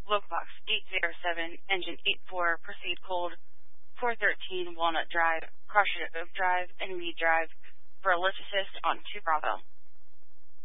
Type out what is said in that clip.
Lookbox 807, Engine 84, proceed cold, 413 Walnut Drive, Crossroad Oak Drive, and Mead Drive for a lift assist on 2 Bravo.